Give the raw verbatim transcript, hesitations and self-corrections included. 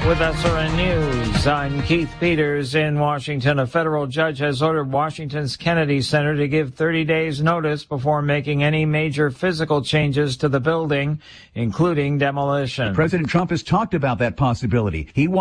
With S R N News, I'm Keith Peters in Washington. A federal judge has ordered Washington's Kennedy Center to give thirty days notice before making any major physical changes to the building, including demolition. President Trump has talked about that possibility. He wants